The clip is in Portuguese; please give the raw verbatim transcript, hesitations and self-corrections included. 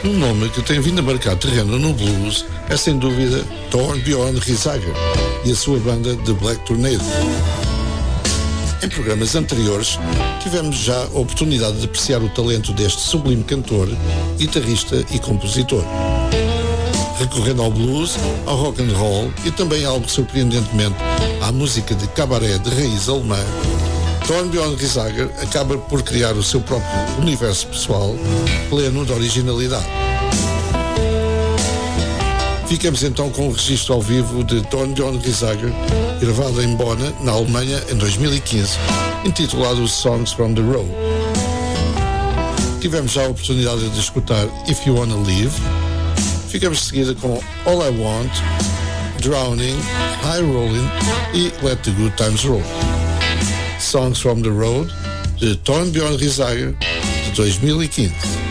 Um nome que tem vindo a marcar terreno no blues é sem dúvida Torbjörn Riesager e a sua banda The Black Tornado. Em programas anteriores, tivemos já a oportunidade de apreciar o talento deste sublime cantor, guitarrista e compositor. Recorrendo ao blues, ao rock and roll e também, algo surpreendentemente, à música de cabaré de raiz alemã, Torbjörn Riesager acaba por criar o seu próprio universo pessoal, pleno de originalidade. Ficamos então com o registro ao vivo de Torbjörn Riesager, gravado em Bona, na Alemanha, em dois mil e quinze, intitulado Songs from the Road. Tivemos já a oportunidade de escutar If You Wanna Live. Ficamos de seguida com All I Want, Drowning, High Rollin' e Let the Good Times Roll. Songs from the Road, de Torbjörn Riesager, de dois mil e quinze.